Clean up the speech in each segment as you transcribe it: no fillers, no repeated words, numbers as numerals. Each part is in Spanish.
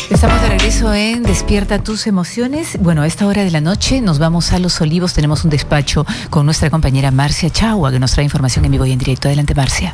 Estamos de regreso en Despierta tus emociones. Bueno, a esta hora de la noche nos vamos a Los Olivos. Tenemos un despacho con nuestra compañera Marcia Chagua, que nos trae información en vivo y en directo. Adelante, Marcia.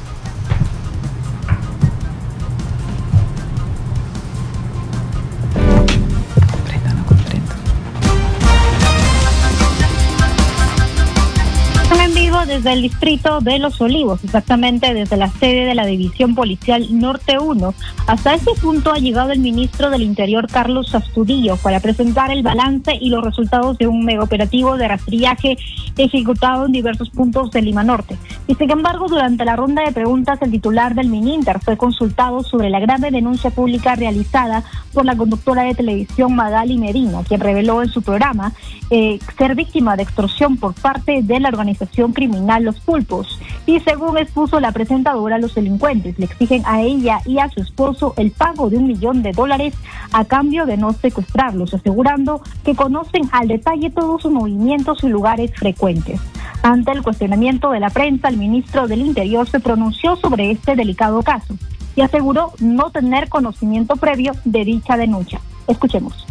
Desde el distrito de Los Olivos, exactamente desde la sede de la División Policial Norte 1. Hasta este punto ha llegado el ministro del Interior, Carlos Astudillo, para presentar el balance y los resultados de un megaoperativo de rastrillaje ejecutado en diversos puntos de Lima Norte. Y sin embargo, durante la ronda de preguntas, el titular del Mininter fue consultado sobre la grave denuncia pública realizada por la conductora de televisión Magali Medina, quien reveló en su programa ser víctima de extorsión por parte de la organización criminal Los Pulpos. Y según expuso la presentadora, los delincuentes le exigen a ella y a su esposo el pago de $1 millón a cambio de no secuestrarlos, asegurando que conocen al detalle todos sus movimientos y lugares frecuentes. Ante el cuestionamiento de la prensa, el ministro del Interior se pronunció sobre este delicado caso y aseguró no tener conocimiento previo de dicha denuncia. Escuchemos.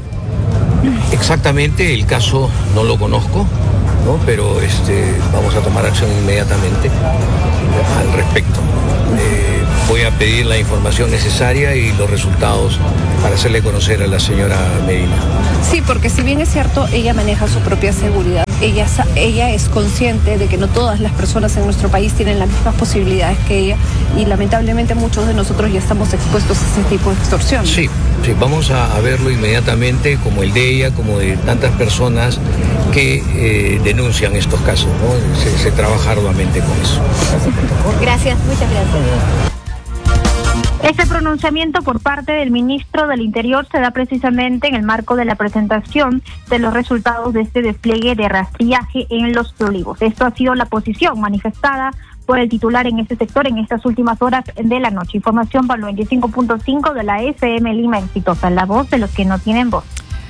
Exactamente, el caso no lo conozco, ¿no? Pero vamos a tomar acción inmediatamente al respecto. Voy a pedir la información necesaria y los resultados para hacerle conocer a la señora Medina. Sí, porque si bien es cierto, ella maneja su propia seguridad. Ella es consciente de que no todas las personas en nuestro país tienen las mismas posibilidades que ella y lamentablemente muchos de nosotros ya estamos expuestos a ese tipo de extorsión. Sí, vamos a verlo inmediatamente, como el de ella, como de tantas personas que denuncian estos casos, ¿no? Se trabaja arduamente con eso. Gracias, muchas gracias. Este pronunciamiento por parte del ministro del Interior se da precisamente en el marco de la presentación de los resultados de este despliegue de rastrillaje en Los Olivos. Esto ha sido la posición manifestada por el titular en este sector en estas últimas horas de la noche. Información para el 95.5 de la FM Lima Exitosa, la voz de los que no tienen voz.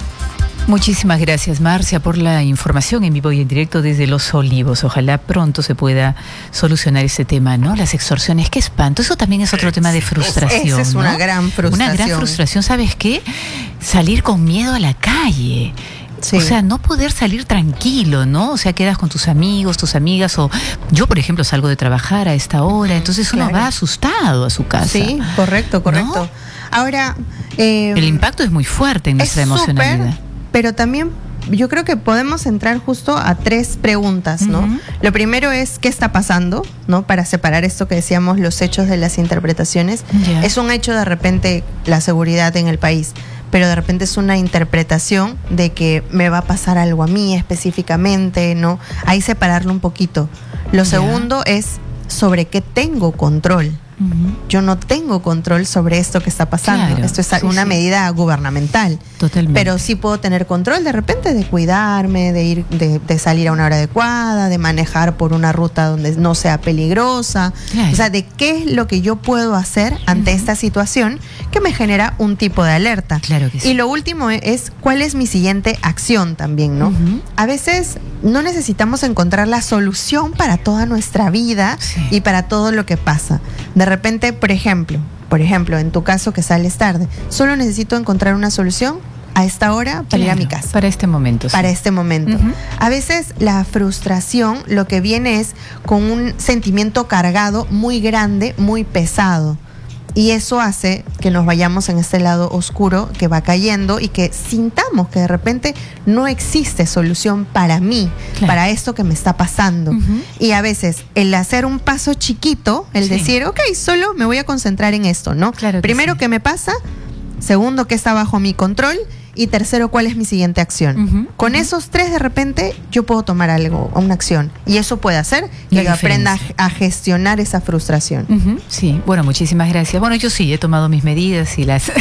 Muchísimas gracias, Marcia, por la información en vivo y en directo desde Los Olivos. Ojalá pronto se pueda solucionar ese tema, ¿no? Las extorsiones, qué espanto. Eso también es otro tema de frustración. Esa es una ¿no? gran frustración. Una gran frustración, ¿sabes qué? Salir con miedo a la calle. Sí. O sea, no poder salir tranquilo, ¿no? O sea, quedas con tus amigos, tus amigas, o yo, por ejemplo, salgo de trabajar a esta hora, entonces uno va asustado a su casa. Sí, correcto. ¿No? Ahora... el impacto es muy fuerte en nuestra emocionalidad. Pero también yo creo que podemos entrar justo a 3 preguntas, ¿no? Lo primero es, ¿qué está pasando? ¿No? Para separar esto que decíamos, los hechos de las interpretaciones. Es un hecho de repente la seguridad en el país, pero de repente es una interpretación de que me va a pasar algo a mí específicamente, ¿no? Ahí separarlo un poquito. Lo segundo es sobre qué tengo control. Yo no tengo control sobre esto que está pasando. Claro, esto es una medida gubernamental. Totalmente. Pero sí puedo tener control de repente de cuidarme, de ir, de salir a una hora adecuada, de manejar por una ruta donde no sea peligrosa. Claro. O sea, de qué es lo que yo puedo hacer ante esta situación que me genera un tipo de alerta. Claro que sí. Y lo último es cuál es mi siguiente acción también, ¿no? A veces no necesitamos encontrar la solución para toda nuestra vida y para todo lo que pasa. De repente, por ejemplo, en tu caso que sales tarde, solo necesito encontrar una solución a esta hora para ir a mi casa. Para este momento. Para este momento. A veces la frustración lo que viene es con un sentimiento cargado muy grande, muy pesado. Y eso hace que nos vayamos en este lado oscuro que va cayendo y que sintamos que de repente no existe solución para mí, para esto que me está pasando. Y a veces el hacer un paso chiquito, el decir, ok, solo me voy a concentrar en esto, ¿no? Claro Primero, ¿qué me pasa? Segundo, ¿qué está bajo mi control? Y tercero, ¿cuál es mi siguiente acción? Con esos 3 de repente yo puedo tomar algo, una acción. Y eso puede hacer que yo aprenda a gestionar esa frustración. Sí, bueno, muchísimas gracias. Bueno, yo sí he tomado mis medidas y las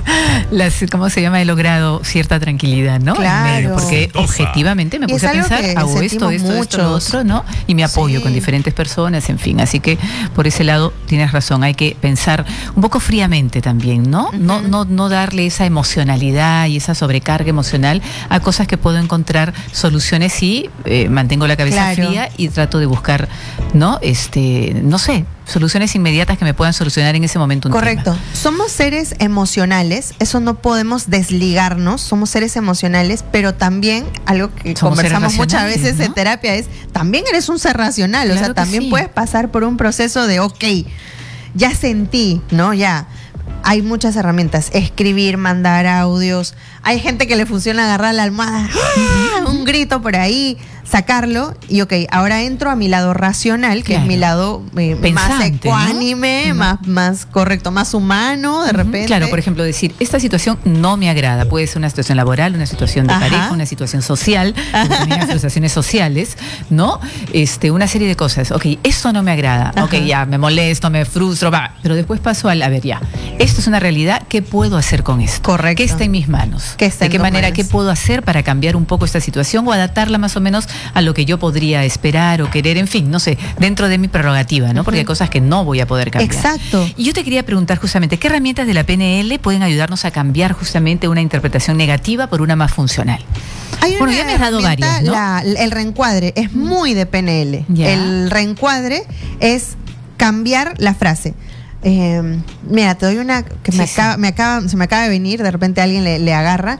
¿cómo se llama? He logrado cierta tranquilidad, ¿no? Claro. Porque objetivamente me puse a pensar, hago esto, lo otro, ¿no? Y me apoyo con diferentes personas, en fin. Así que por ese lado tienes razón, hay que pensar un poco fríamente también, ¿no? No darle esa emocionalidad y esa sobrecarga emocional a cosas que puedo encontrar soluciones si mantengo la cabeza fría y trato de buscar, ¿no? No sé, soluciones inmediatas que me puedan solucionar en ese momento un Correcto. tema. Somos seres emocionales, eso no podemos desligarnos, somos seres emocionales, pero también algo que somos conversamos muchas veces, ¿no?, en terapia es, también eres un ser racional, claro, o sea, también puedes pasar por un proceso de, ya sentí, ¿no? Ya. Hay muchas herramientas, escribir, mandar audios. Hay gente que le funciona agarrar la almohada, un grito por ahí, sacarlo y ahora entro a mi lado racional, que es mi lado más ecuánime, ¿no? más correcto, más humano de repente. Claro, por ejemplo, decir, esta situación no me agrada. Puede ser una situación laboral, una situación de pareja, una situación social, también hay frustraciones sociales, ¿no? Una serie de cosas. Esto no me agrada. Ya, me molesto, me frustro, pero después paso a ver, ya, esto es una realidad, ¿qué puedo hacer con esto? Correcto. ¿Qué está en mis manos? ¿De qué manera, qué puedo hacer para cambiar un poco esta situación o adaptarla más o menos a lo que yo podría esperar o querer, en fin, no sé, dentro de mi prerrogativa, ¿no? Porque hay cosas que no voy a poder cambiar. Exacto. Y yo te quería preguntar justamente, ¿qué herramientas de la PNL pueden ayudarnos a cambiar justamente una interpretación negativa por una más funcional? Bueno, ya me has dado varias, ¿no? El reencuadre es muy de PNL. El reencuadre es cambiar la frase. Mira, te doy una que se me acaba de venir, de repente alguien le agarra.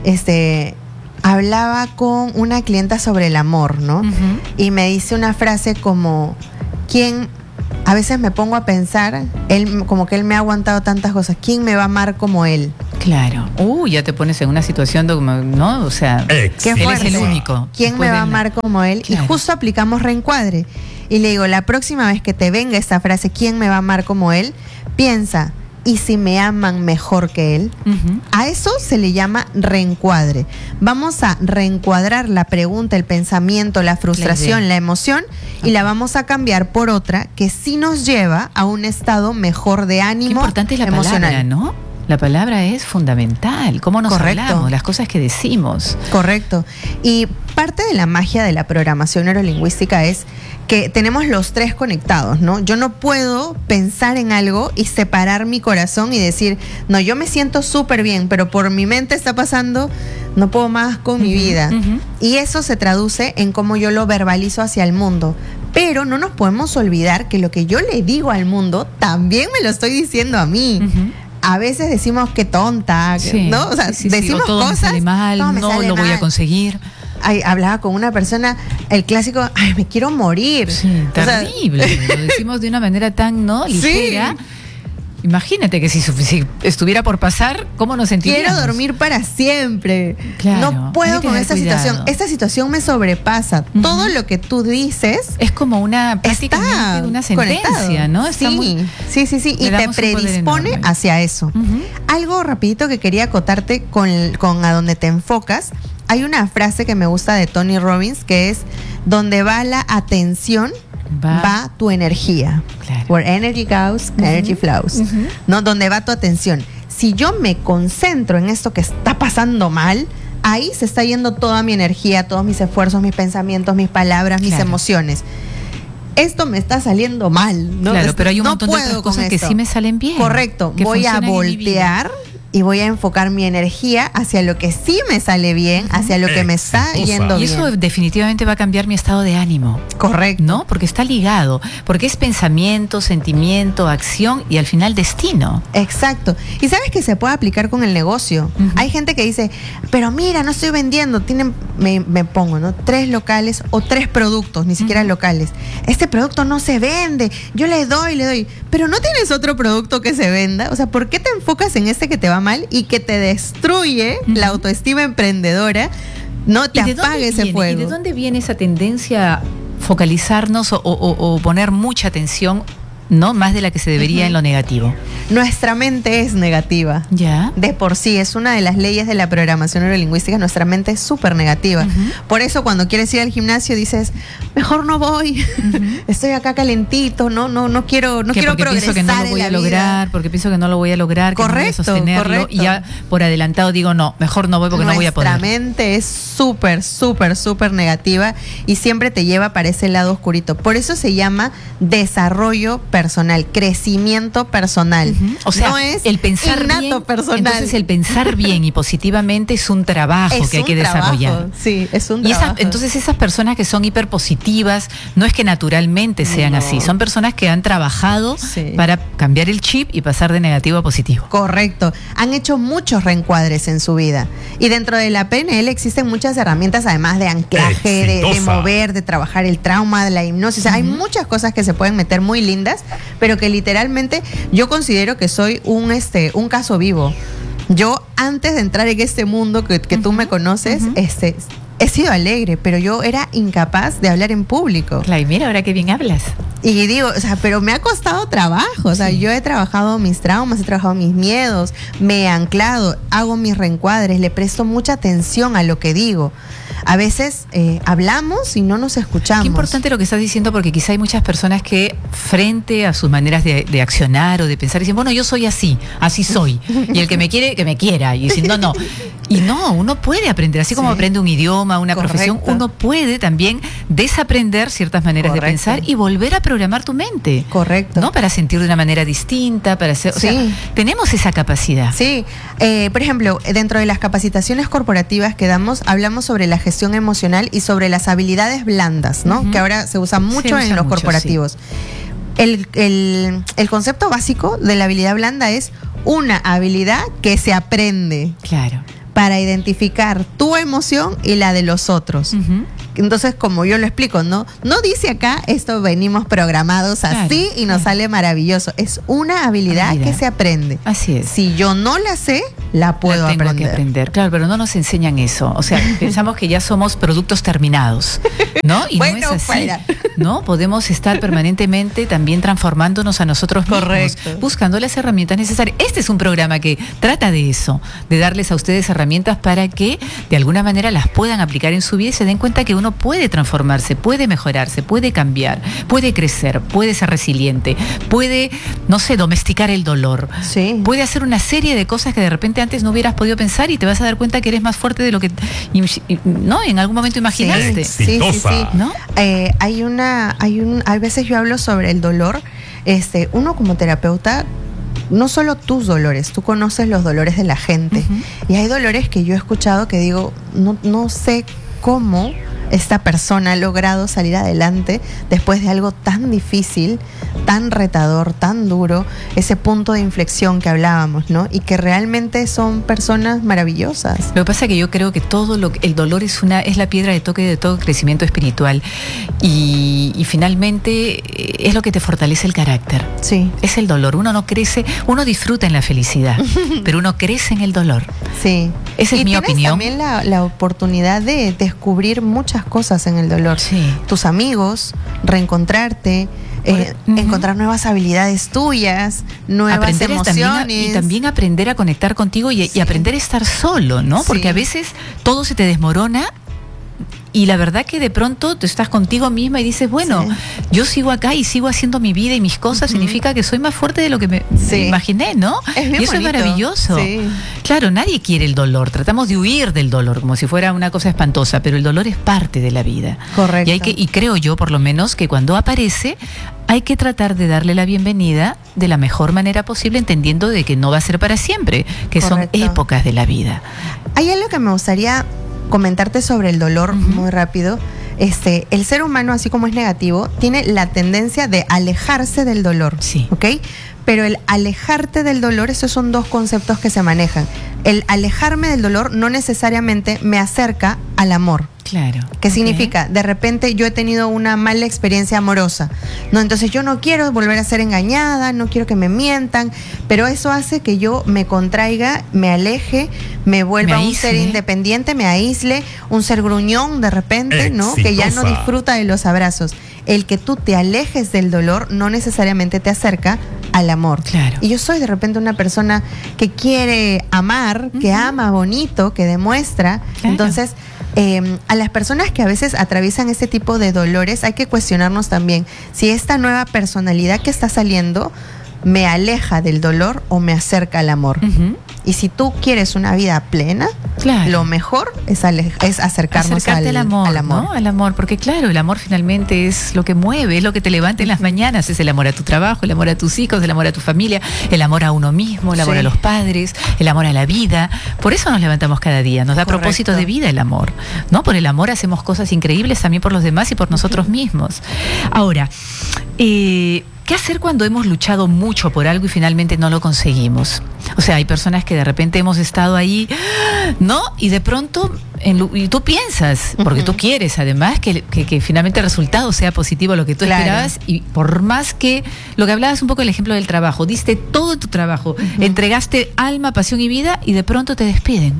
Hablaba con una clienta sobre el amor, ¿no? Y me dice una frase como, a veces me pongo a pensar, como que él me ha aguantado tantas cosas, ¿quién me va a amar como él? Claro. Ya te pones en una situación, ¿no? O sea, él es el único. ¿Quién me va a amar como él? Claro. Y justo aplicamos reencuadre. Y le digo, la próxima vez que te venga esta frase, ¿quién me va a amar como él? Piensa, ¿y si me aman mejor que él? A eso se le llama reencuadre. Vamos a reencuadrar la pregunta, el pensamiento, la frustración, la emoción, y la vamos a cambiar por otra que sí nos lleva a un estado mejor de ánimo. Qué importante es la emocional. Palabra, ¿no? La palabra es fundamental. ¿Cómo nos hablamos? Las cosas que decimos. Correcto. Y parte de la magia de la programación neurolingüística es que tenemos los tres conectados, ¿no? Yo no puedo pensar en algo y separar mi corazón y decir, no, yo me siento súper bien, pero por mi mente está pasando, no puedo más con mi vida. Y eso se traduce en cómo yo lo verbalizo hacia el mundo. Pero no nos podemos olvidar que lo que yo le digo al mundo, también me lo estoy diciendo a mí. A veces decimos que tonta, ¿no? O sea, decimos todo cosas, me sale mal, no lo voy a conseguir. Hablaba con una persona, el clásico, me quiero morir. Sí, terrible. Lo decimos de una manera tan, ¿no?, ligera. Sí. Imagínate que si estuviera por pasar, ¿cómo nos sentiríamos? Quiero dormir para siempre. Claro, no puedo con esta situación. Esta situación me sobrepasa. Todo lo que tú dices es como prácticamente una sentencia, conectado, ¿no? Sí. Y te predispone hacia eso. Algo rapidito que quería acotarte con a donde te enfocas. Hay una frase que me gusta de Tony Robbins que es, donde va la atención, va tu energía. Claro. Where energy goes, energy flows. ¿No? Donde va tu atención. Si yo me concentro en esto que está pasando mal, ahí se está yendo toda mi energía, todos mis esfuerzos, mis pensamientos, mis palabras, mis emociones. Esto me está saliendo mal, ¿no? Claro, pero hay un montón de otras cosas que sí me salen bien. Correcto. Voy a voltear y voy a enfocar mi energía hacia lo que sí me sale bien, hacia lo que me está yendo bien. Y eso definitivamente va a cambiar mi estado de ánimo. Correcto. ¿No? Porque está ligado, porque es pensamiento, sentimiento, acción y al final destino. Exacto. Y sabes que se puede aplicar con el negocio. Hay gente que dice, pero mira, no estoy vendiendo, me pongo, ¿no?, 3 locales o 3 productos, ni siquiera locales. Este producto no se vende, yo le doy, pero no tienes otro producto que se venda. O sea, ¿por qué te enfocas en este que te va mal y que te destruye la autoestima emprendedora? No te apague ese fuego. ¿Y de dónde viene esa tendencia a focalizarnos o poner mucha atención, no más de la que se debería, en lo negativo? Nuestra mente es negativa. Ya. De por sí, es una de las leyes de la programación neurolingüística. Nuestra mente es súper negativa. Por eso cuando quieres ir al gimnasio dices, mejor no voy. Estoy acá calentito, no quiero progresar pienso que no lo voy a lograr, porque pienso que no lo voy a lograr, que no voy a sostenerlo. Y ya por adelantado digo, no, mejor no voy porque no voy a poder. Nuestra mente es súper, súper, súper negativa y siempre te lleva para ese lado oscurito. Por eso se llama desarrollo personal, crecimiento personal. O sea, no es el pensar innato bien, personal. Entonces el pensar bien y positivamente es un trabajo que hay que desarrollar. Sí, es un trabajo. Entonces esas personas que son hiperpositivas, no es que naturalmente sean así, son personas que han trabajado para cambiar el chip y pasar de negativo a positivo. Correcto. Han hecho muchos reencuadres en su vida. Y dentro de la PNL existen muchas herramientas, además de anclaje, de mover, de trabajar el trauma, de la hipnosis. O sea, hay muchas cosas que se pueden meter muy lindas, pero que literalmente yo considero que soy un caso vivo. Yo, antes de entrar en este mundo que tú me conoces, he sido alegre, pero yo era incapaz de hablar en público. Claro, y mira, ahora qué bien hablas. Y digo, o sea, pero me ha costado trabajo. O sea, yo he trabajado mis traumas, he trabajado mis miedos, me he anclado, hago mis reencuadres, le presto mucha atención a lo que digo. A veces hablamos y no nos escuchamos. Qué importante lo que estás diciendo, porque quizá hay muchas personas que frente a sus maneras de accionar o de pensar dicen, bueno, yo soy así soy. Y el que me quiere, que me quiera. Y dicen, no. Y no, uno puede aprender, así como aprende un idioma, una profesión, uno puede también desaprender ciertas maneras de pensar y volver a programar tu mente. Correcto. ¿No? Para sentir de una manera distinta, para hacer, o sea, tenemos esa capacidad. Sí. Por ejemplo, dentro de las capacitaciones corporativas que damos, hablamos sobre la gestión emocional y sobre las habilidades blandas, ¿no? Que ahora se usan mucho en los corporativos. Sí. El concepto básico de la habilidad blanda es una habilidad que se aprende. Claro. Para identificar tu emoción y la de los otros. Entonces, como yo lo explico, no dice acá, esto venimos programados así y nos sale maravilloso. Es una habilidad que se aprende. Así es. Si yo no la sé, la puedo tengo aprender. Que aprender. Claro, pero no nos enseñan eso. O sea, pensamos que ya somos productos terminados, ¿no? Y bueno, no es así. Fuera. ¿No? Podemos estar permanentemente también transformándonos a nosotros mismos. Correcto. Buscando las herramientas necesarias. Este es un programa que trata de eso, de darles a ustedes herramientas para que de alguna manera las puedan aplicar en su vida y se den cuenta que uno puede transformarse, puede mejorarse, puede cambiar, puede crecer, puede ser resiliente, puede, no sé, domesticar el dolor. Sí. Puede hacer una serie de cosas que de repente antes no hubieras podido pensar y te vas a dar cuenta que eres más fuerte de lo que no en algún momento imaginaste. Sí. ¿No? A veces yo hablo sobre el dolor. Uno como terapeuta, no solo tus dolores, tú conoces los dolores de la gente. Y hay dolores que yo he escuchado que digo, no sé cómo esta persona ha logrado salir adelante después de algo tan difícil, tan retador, tan duro, ese punto de inflexión que hablábamos, ¿no? Y que realmente son personas maravillosas. Lo que pasa es que yo creo que el dolor es la piedra de toque de todo crecimiento espiritual y finalmente es lo que te fortalece el carácter. Sí. Es el dolor. Uno no crece, uno disfruta en la felicidad, pero uno crece en el dolor. Sí. Esa es mi opinión. Y tienes también la oportunidad de descubrir muchas cosas en el dolor. Sí. Tus amigos, reencontrarte, encontrar nuevas habilidades tuyas, nuevas aprender emociones. Y también aprender a conectar contigo y aprender a estar solo, ¿no? Porque a veces todo se te desmorona. Y la verdad que de pronto tú estás contigo misma y dices, bueno, yo sigo acá y sigo haciendo mi vida y mis cosas, significa que soy más fuerte de lo que me imaginé, ¿no? Y eso bonito. Es maravilloso. Sí. Claro, nadie quiere el dolor, tratamos de huir del dolor como si fuera una cosa espantosa, pero el dolor es parte de la vida. Correcto. Y creo yo, por lo menos, que cuando aparece hay que tratar de darle la bienvenida de la mejor manera posible, entendiendo de que no va a ser para siempre, que Correcto. son épocas de la vida. Hay algo que me gustaría comentarte sobre el dolor muy rápido. El ser humano, así como es negativo, tiene la tendencia de alejarse del dolor. Sí. ¿Ok? Pero el alejarte del dolor, esos son dos conceptos que se manejan. El alejarme del dolor no necesariamente me acerca al amor. Claro. ¿Qué significa? De repente yo he tenido una mala experiencia amorosa, ¿no? Entonces yo no quiero volver a ser engañada, no quiero que me mientan, pero eso hace que yo me contraiga, me aleje, me vuelva un ser independiente, me aísle, un ser gruñón de repente, ¿no? Que ya no disfruta de los abrazos. El que tú te alejes del dolor no necesariamente te acerca al amor. Claro. Y yo soy de repente una persona que quiere amar, que ama bonito, que demuestra. Claro. Entonces, a las personas que a veces atraviesan este tipo de dolores hay que cuestionarnos también si esta nueva personalidad que está saliendo me aleja del dolor o me acerca al amor. Y si tú quieres una vida plena, claro, lo mejor es acercarnos al amor. ¿No? Al amor, porque claro, el amor finalmente es lo que mueve, es lo que te levanta en las mañanas, es el amor a tu trabajo, el amor a tus hijos, el amor a tu familia, el amor a uno mismo, el amor a los padres, el amor a la vida. Por eso nos levantamos cada día, nos da propósito de vida el amor, ¿no? Por el amor hacemos cosas increíbles también por los demás y por nosotros mismos. Ahora, ¿qué hacer cuando hemos luchado mucho por algo y finalmente no lo conseguimos? O sea, hay personas que de repente hemos estado ahí, ¿no? Y de pronto, y tú piensas, porque tú quieres además que finalmente el resultado sea positivo a lo que tú esperabas, y por más que, lo que hablabas un poco del ejemplo del trabajo, diste todo en tu trabajo, entregaste alma, pasión y vida, y de pronto te despiden.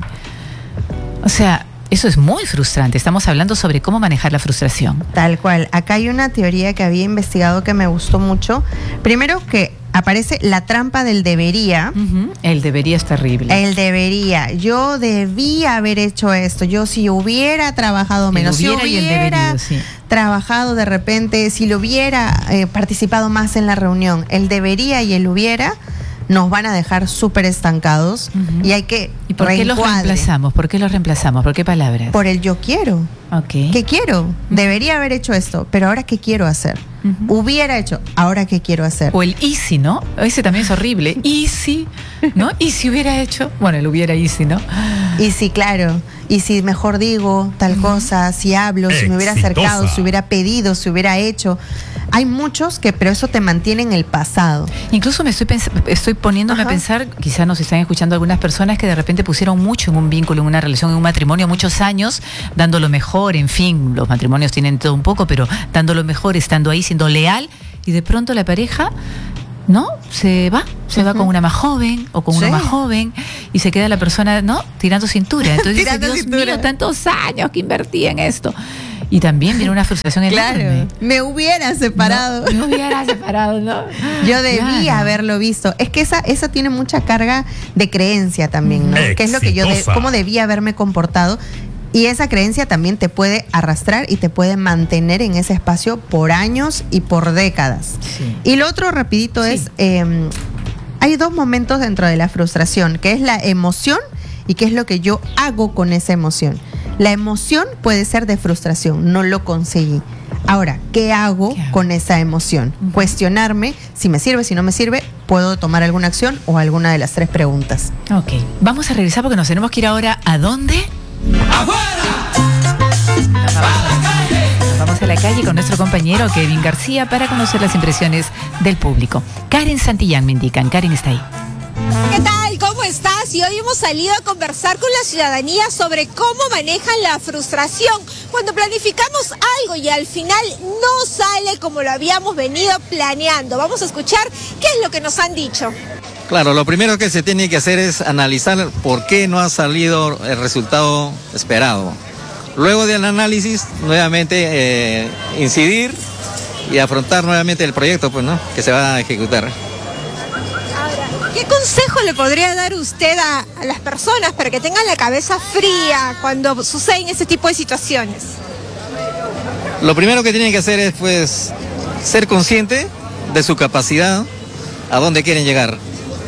O sea, eso es muy frustrante. Estamos hablando sobre cómo manejar la frustración. Tal cual. Acá hay una teoría que había investigado que me gustó mucho. Primero, que aparece la trampa del debería. El debería es terrible. El debería. Yo debía haber hecho esto. Yo si hubiera trabajado menos, si hubiera trabajado de repente, si lo hubiera participado más en la reunión. El debería y el hubiera nos van a dejar súper estancados y hay que ¿Y por qué los reemplazamos? ¿Por qué los reemplazamos? ¿Por qué palabras? Por el yo quiero. Okay. ¿Qué quiero? Debería haber hecho esto, pero ahora ¿qué quiero hacer? Hubiera hecho, ahora ¿qué quiero hacer? O el easy, ¿no? Ese también es horrible. Easy, ¿no? Y si hubiera hecho, bueno, el hubiera easy, ¿no? Y sí, claro. Y si mejor digo tal cosa, si hablo, si me hubiera acercado, si hubiera pedido, si hubiera hecho. Hay muchos que, pero eso te mantiene en el pasado. Incluso me estoy poniéndome a pensar, quizás nos están escuchando algunas personas que de repente pusieron mucho en un vínculo, en una relación, en un matrimonio, muchos años, dando lo mejor, en fin, los matrimonios tienen todo un poco, pero dando lo mejor, estando ahí, siendo leal, y de pronto la pareja, ¿no? Se va con una más joven o con uno más joven y se queda la persona, ¿no? Tirando cintura. Entonces dice, Dios mío, tantos años que invertí en esto. Y también viene una frustración enorme. Claro, me hubiera separado. No, me hubiera separado, ¿no? Yo debía haberlo visto. Es que esa tiene mucha carga de creencia también, ¿no? Que es lo que cómo debía haberme comportado. Y esa creencia también te puede arrastrar y te puede mantener en ese espacio por años y por décadas. Sí. Y lo otro rapidito es, hay dos momentos dentro de la frustración, que es la emoción y qué es lo que yo hago con esa emoción. La emoción puede ser de frustración, no lo conseguí. Ahora, ¿qué hago con esa emoción? Cuestionarme si me sirve, si no me sirve, puedo tomar alguna acción o alguna de las tres preguntas. Ok, vamos a regresar porque nos tenemos que ir ahora. ¿A dónde? ¡Afuera! Vamos a la calle con nuestro compañero Kevin García para conocer las impresiones del público. Karen Santillán me indican. Karen está ahí. ¿Qué tal? ¿Cómo estás? Y hoy hemos salido a conversar con la ciudadanía sobre cómo manejan la frustración cuando planificamos algo y al final no sale como lo habíamos venido planeando. Vamos a escuchar qué es lo que nos han dicho. Claro, lo primero que se tiene que hacer es analizar por qué no ha salido el resultado esperado. Luego del análisis, nuevamente incidir y afrontar nuevamente el proyecto, pues, ¿no?, que se va a ejecutar. ¿Qué consejo le podría dar usted a las personas para que tengan la cabeza fría cuando suceden ese tipo de situaciones? Lo primero que tienen que hacer es, pues, ser consciente de su capacidad, a dónde quieren llegar.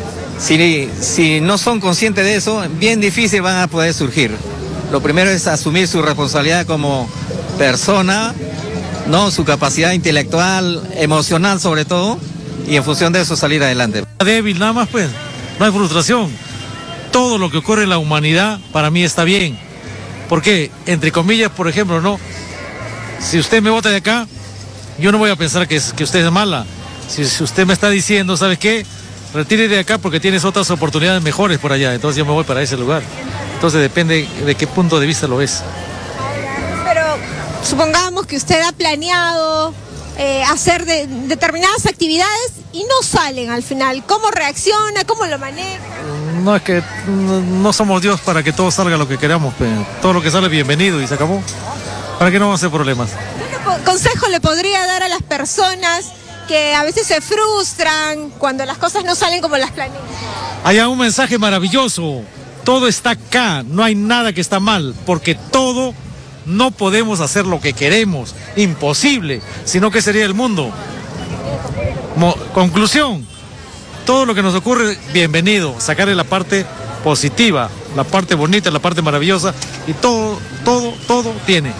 Si no son conscientes de eso, bien difícil van a poder surgir. Lo primero es asumir su responsabilidad como persona, ¿no?, su capacidad intelectual, emocional sobre todo, y en función de eso salir adelante. Débil nada más, pues, no hay frustración. Todo lo que ocurre en la humanidad para mí está bien. ¿Por qué? Entre comillas, por ejemplo, ¿no? Si usted me bota de acá, yo no voy a pensar que usted es mala. Si usted me está diciendo, ¿sabe qué? Retire de acá porque tienes otras oportunidades mejores por allá. Entonces yo me voy para ese lugar. Entonces depende de qué punto de vista lo ves. Pero supongamos que usted ha planeado hacer determinadas actividades y no salen al final. ¿Cómo reacciona? ¿Cómo lo maneja? No, es que no somos Dios para que todo salga lo que queramos. Todo lo que sale bienvenido y se acabó. ¿Para qué no vamos a hacer problemas? ¿Qué consejo le podría dar a las personas que a veces se frustran cuando las cosas no salen como las planean? Hay un mensaje maravilloso. Todo está acá, no hay nada que está mal, porque todo no podemos hacer lo que queremos, imposible, sino que sería el mundo. Conclusión, todo lo que nos ocurre, bienvenido, sacarle la parte positiva, la parte bonita, la parte maravillosa, y todo tiene.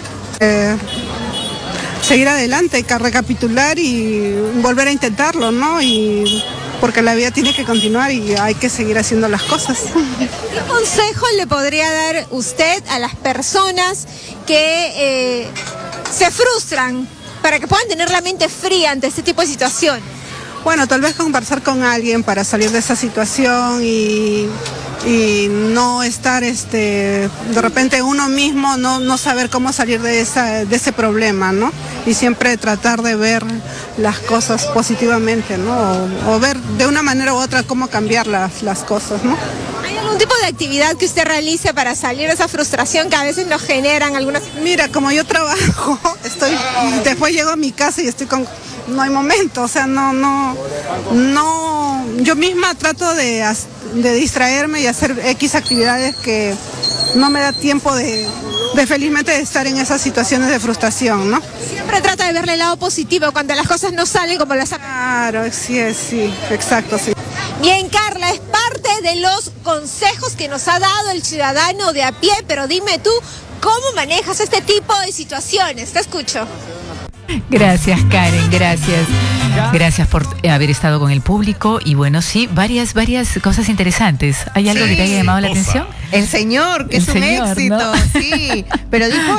Seguir adelante, recapitular y volver a intentarlo, ¿no? Y porque la vida tiene que continuar y hay que seguir haciendo las cosas. ¿Qué consejo le podría dar usted a las personas que se frustran para que puedan tener la mente fría ante este tipo de situaciones? Bueno, tal vez conversar con alguien para salir de esa situación y no estar, de repente uno mismo no saber cómo salir de ese problema, ¿no? Y siempre tratar de ver las cosas positivamente, ¿no? O ver de una manera u otra cómo cambiar las cosas, ¿no? ¿Hay algún tipo de actividad que usted realice para salir de esa frustración que a veces nos generan algunas? Mira, como yo trabajo, después llego a mi casa y no hay momento, o sea, no, yo misma trato de distraerme y hacer X actividades que no me da tiempo de felizmente de estar en esas situaciones de frustración, ¿no? Siempre trata de verle el lado positivo cuando las cosas no salen como las... Claro, sí, exacto, sí. Bien, Carla, es parte de los consejos que nos ha dado el ciudadano de a pie, pero dime tú, ¿cómo manejas este tipo de situaciones? Te escucho. Gracias, Karen, gracias. Gracias por haber estado con el público y bueno, sí, varias cosas interesantes. ¿Hay algo que te haya llamado la atención? El señor, que es un éxito, ¿no? Sí. Pero dijo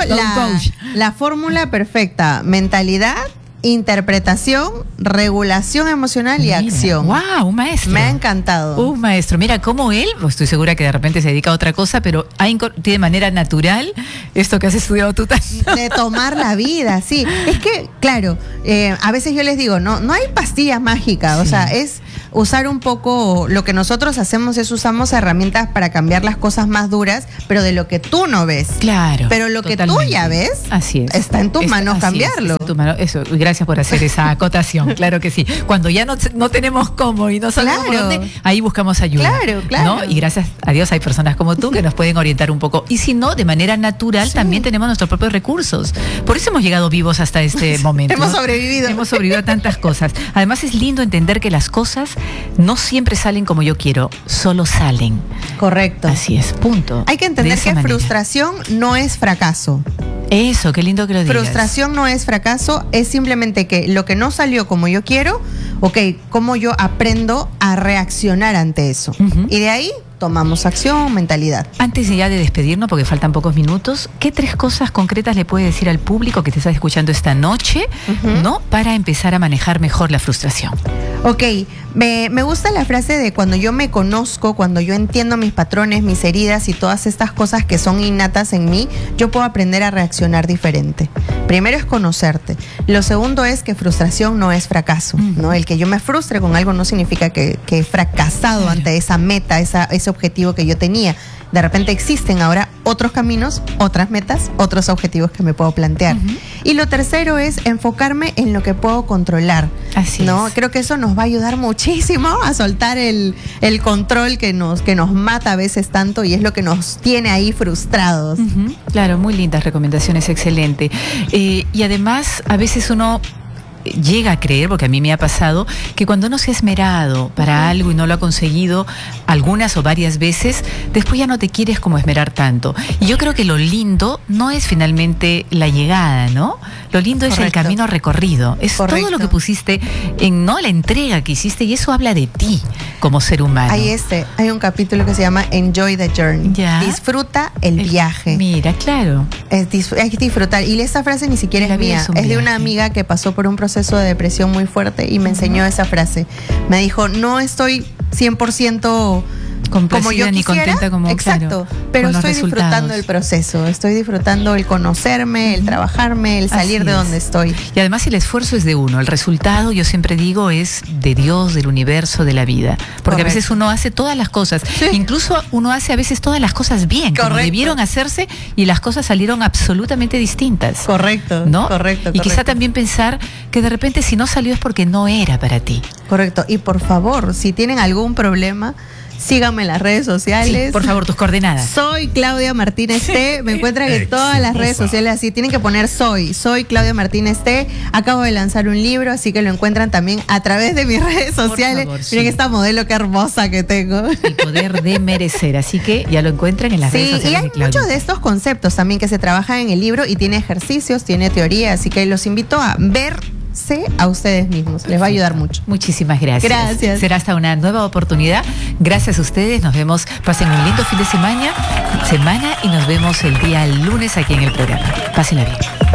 la fórmula perfecta: mentalidad, interpretación, regulación emocional y acción. ¡Wow! Un maestro. Me ha encantado. Un maestro. Mira, como él, pues estoy segura que de repente se dedica a otra cosa, pero tiene de manera natural esto que has estudiado tú tanto. De tomar la vida, sí. Es que, claro, a veces yo les digo, no hay pastillas mágicas, sí. O sea, es usar un poco, lo que nosotros hacemos es usamos herramientas para cambiar las cosas más duras, pero de lo que tú no ves. Claro. Pero lo totalmente. Que tú ya ves, así es. Está en tus manos cambiarlo. Está en tu mano. Eso, gracias por hacer esa acotación, claro que sí. Cuando ya no tenemos cómo y no sabemos por dónde, ahí buscamos ayuda. Claro. ¿no? Y gracias a Dios hay personas como tú que nos pueden orientar un poco. Y si no, de manera natural también tenemos nuestros propios recursos. Por eso hemos llegado vivos hasta este momento. Hemos sobrevivido. Hemos sobrevivido a tantas cosas. Además es lindo entender que las cosas no siempre salen como yo quiero, solo salen. Correcto. Así es, punto. Hay que entender que frustración no es fracaso. Eso, qué lindo que lo digas. Frustración no es fracaso, es simplemente que lo que no salió como yo quiero, cómo yo aprendo a reaccionar ante eso. Y de ahí tomamos acción, mentalidad. Antes ya de despedirnos, porque faltan pocos minutos, ¿qué 3 cosas concretas le puede decir al público que te está escuchando esta noche, ¿no? Para empezar a manejar mejor la frustración? Ok, me gusta la frase de cuando yo me conozco, cuando yo entiendo mis patrones, mis heridas y todas estas cosas que son innatas en mí, yo puedo aprender a reaccionar diferente. Primero es conocerte. Lo segundo es que frustración no es fracaso, ¿no? El que yo me frustre con algo no significa que he fracasado ante esa meta, ese objetivo que yo tenía. De repente existen ahora otros caminos, otras metas, otros objetivos que me puedo plantear. Y lo tercero es enfocarme en lo que puedo controlar. Así ¿no? es. Creo que eso nos va a ayudar muchísimo a soltar el control que nos mata a veces tanto y es lo que nos tiene ahí frustrados. Claro, muy lindas recomendaciones, excelente. Y además, a veces uno llega a creer, porque a mí me ha pasado, que cuando uno se ha esmerado para algo y no lo ha conseguido algunas o varias veces, después ya no te quieres como esmerar tanto. Y yo creo que lo lindo no es finalmente la llegada, ¿no? Lo lindo es el camino recorrido. Es todo lo que pusiste en, ¿no? La entrega que hiciste, y eso habla de ti como ser humano. Hay un capítulo que se llama Enjoy the Journey. ¿Ya? Disfruta el viaje. Mira, claro. Hay que disfrutar. Y esta frase ni siquiera es mía. Es de una amiga que pasó por un proceso de depresión muy fuerte y me enseñó esa frase. Me dijo, no estoy 100% como yo ni quisiera, contenta como exacto, pero estoy disfrutando el proceso, estoy disfrutando el conocerme, el trabajarme, el salir de donde estoy. Y además el esfuerzo es de uno, el resultado, yo siempre digo, es de Dios, del universo, de la vida, porque a veces uno hace todas las cosas, incluso uno hace a veces todas las cosas bien, como debieron hacerse, y las cosas salieron absolutamente distintas. Correcto, ¿no? Correcto. Y quizá también pensar que de repente si no salió es porque no era para ti. Correcto, y por favor, si tienen algún problema, Síganme en las redes sociales. Sí, por favor, tus coordenadas. Soy Claudia Martínez T. Me encuentran en todas las redes sociales así. Tienen que poner soy Claudia Martínez T. Acabo de lanzar un libro, así que lo encuentran también a través de mis redes sociales. Por favor, miren esta modelo que hermosa que tengo. El poder de merecer. Así que ya lo encuentran en las redes sociales. Y hay muchos de estos conceptos también que se trabajan en el libro y tiene ejercicios, tiene teoría, así que los invito a verse a ustedes mismos. Les va a ayudar mucho. Muchísimas gracias. Gracias. Será hasta una nueva oportunidad. Gracias a ustedes. Nos vemos. Pasen un lindo fin de semana y nos vemos el día lunes aquí en el programa. Pásenla bien.